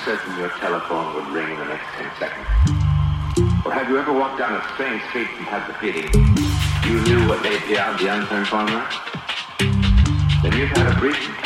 certain your telephone would ring in the next 10 seconds? Or have you ever walked down a strange street and had the feeling you knew what lay beyond the unturned corner? Then you've had a brief